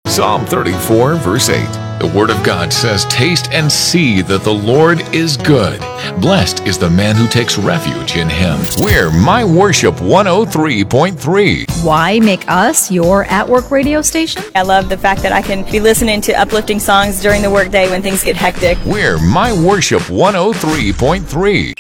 Psalm 34, verse 8. The Word of God says, "Taste and see that the Lord is good. Blessed is the man who takes refuge in Him." We're My Worship 103.3. Why make us your at-work radio station? I love the fact that I can be listening to uplifting songs during the workday when things get hectic. We're My Worship 103.3.